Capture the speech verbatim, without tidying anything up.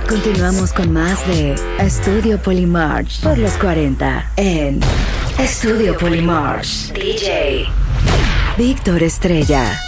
Continuamos con más de Estudio Polymarch por los cuarenta en Estudio Polymarch. D J Víctor Estrella.